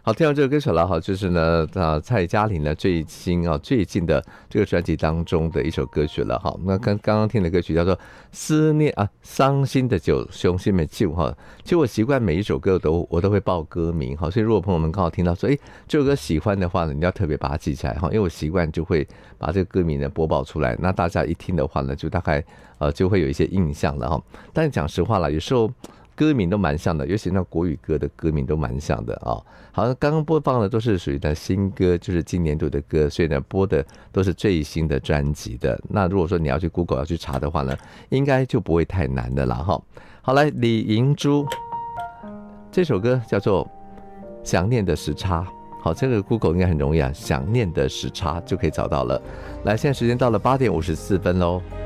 好，听到这个歌手了哈，就是呢，蔡嘉玲呢最近的这个专辑当中的一首歌曲了哈。那刚刚听的歌曲叫做《思念》啊，伤心的酒，雄心的酒哈。其实我习惯每一首歌我都会报歌名哈，所以如果朋友们刚好听到说，这首歌喜欢的话呢，你要特别把它记起来哈，因为我习惯就会把这个歌名呢播报出来，那大家一听的话呢，就大概就会有一些印象了哈。但是讲实话了，有时候歌名都蛮像的，尤其那国语歌的歌名都蛮像的啊。好，刚刚播放的都是属于的新歌，就是今年度的歌，所以呢播的都是最新的专辑的。那如果说你要去 Google 要去查的话呢，应该就不会太难的啦哈。好，来李银珠这首歌叫做《想念的时差》。好，这个 Google 应该很容易啊，想念的时差就可以找到了。来，现在时间到了8点54分喽。